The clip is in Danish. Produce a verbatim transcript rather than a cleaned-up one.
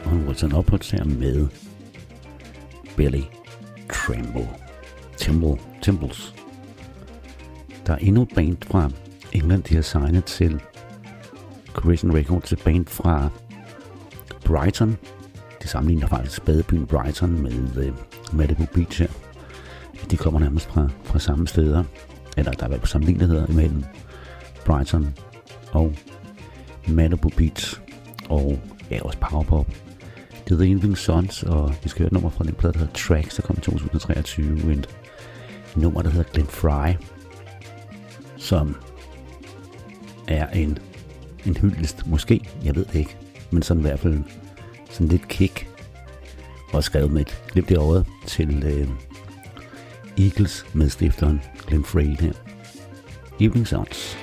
Onwards and Upwards her med Billy Trimble. Timble. Timbles. Der er endnu et band fra England, de har signet til Corazon Records, et band fra Brighton. De sammenligner faktisk spædebyen Brighton med uh, Malibu Beach her. De kommer nærmest fra, fra samme steder. Eller der er vel på sammenligneligheder imellem Brighton og Malibu Beach. Og ja, også powerpop. Det hedder The Evening Sons, og vi skal høre et nummer fra den plade, der hedder Tracks, der kom i to tusind og treogtyve. Et nummer, der hedder Glenn Fry, som er en, en hyldest, måske, jeg ved det ikke, men sådan i hvert fald sådan lidt kick, og skrevet med et glimt i øjet til øh, Eagles medstifteren Glenn Frey her. Evening Sounds.